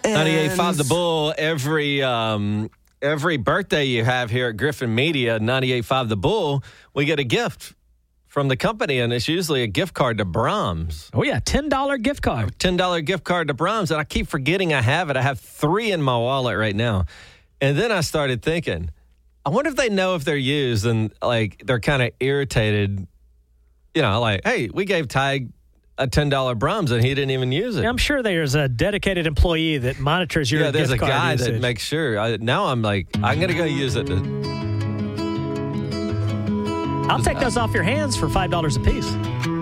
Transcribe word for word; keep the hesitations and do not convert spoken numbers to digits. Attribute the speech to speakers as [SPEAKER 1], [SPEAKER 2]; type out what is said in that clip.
[SPEAKER 1] ninety-eight point five The Bull, every um, every birthday you have here at Griffin Media, ninety-eight point five The Bull, we get a gift from the company, and it's usually a gift card to Brahms.
[SPEAKER 2] Oh, yeah, ten dollars gift card.
[SPEAKER 1] ten dollars gift card to Brahms, and I keep forgetting I have it. I have three in my wallet right now. And then I started thinking, I wonder if they know if they're used and, like, they're kind of irritated. You know, like, hey, we gave Ty a ten dollars Brahms, and he didn't even use it.
[SPEAKER 2] Yeah, I'm sure there's a dedicated employee that monitors your
[SPEAKER 1] yeah, there's
[SPEAKER 2] gift
[SPEAKER 1] a
[SPEAKER 2] card
[SPEAKER 1] guy
[SPEAKER 2] usage.
[SPEAKER 1] that makes sure. I, now I'm like, I'm going to go use it. To,
[SPEAKER 2] I'll take those off your hands for five dollars a piece.